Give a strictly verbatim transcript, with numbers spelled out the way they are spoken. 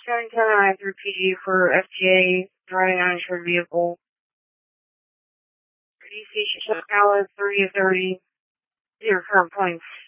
ten ten nine through P D for F T A driving uninsured vehicle. D C Chicago thirty to thirty. Your current points